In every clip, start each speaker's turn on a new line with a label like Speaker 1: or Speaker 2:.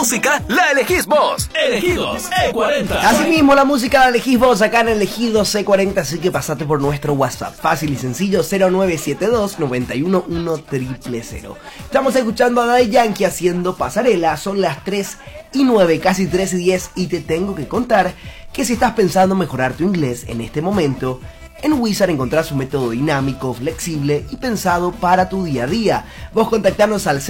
Speaker 1: música la elegís vos. Elegidos E40.
Speaker 2: Asimismo, la música la elegís vos acá en Elegidos E40, así que pasate por nuestro WhatsApp. Fácil y sencillo, 0972 911 000. Estamos escuchando a Daddy Yankee haciendo Pasarela. Son las 3:09, casi 3:10, y te tengo que contar que si estás pensando mejorar tu inglés en este momento, en Wizard encontrás un método dinámico, flexible y pensado para tu día a día. Vos contactanos al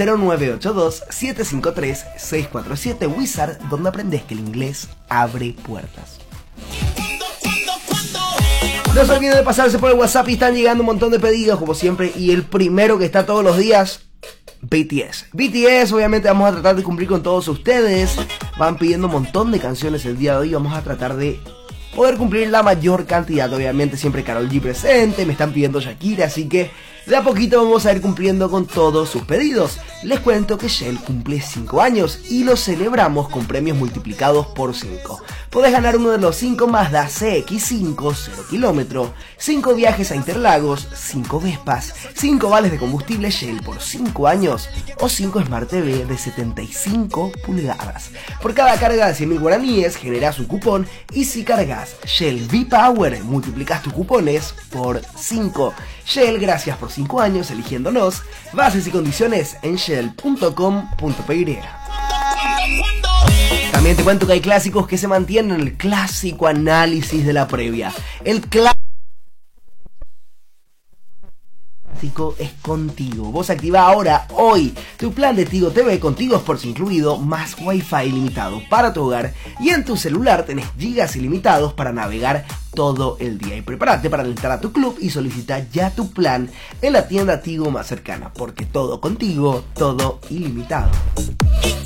Speaker 2: 0982-753-647 Wizard, donde aprendés que el inglés abre puertas. No se olviden de pasarse por el WhatsApp y están llegando un montón de pedidos como siempre, y el primero que está todos los días, BTS. BTS, obviamente vamos a tratar de cumplir con todos ustedes. Van pidiendo un montón de canciones el día de hoy, vamos a tratar de poder cumplir la mayor cantidad. Obviamente siempre Karol G presente, me están pidiendo Shakira, así que de a poquito vamos a ir cumpliendo con todos sus pedidos. Les cuento que Shell cumple 5 años y lo celebramos con premios multiplicados por 5. Podés ganar uno de los 5 Mazda CX5 0 km, 5 viajes a Interlagos, 5 Vespas, 5 vales de combustible Shell por 5 años o 5 Smart TV de 75 pulgadas. Por cada carga de 100.000 guaraníes generás un cupón, y si cargas Shell V-Power multiplicas tus cupones por 5. Shell, gracias por 5 años eligiéndonos. Bases y condiciones en shell.com.py. También te cuento que hay clásicos que se mantienen en el clásico análisis de la previa. El clásico es Contigo. Vos activa ahora, hoy, tu plan de Tigo TV con Tigo Sports incluido, más Wi-Fi ilimitado para tu hogar, y en tu celular tenés gigas ilimitados para navegar todo el día. Y prepárate para entrar a tu club y solicita ya tu plan en la tienda Tigo más cercana, porque todo contigo, todo ilimitado.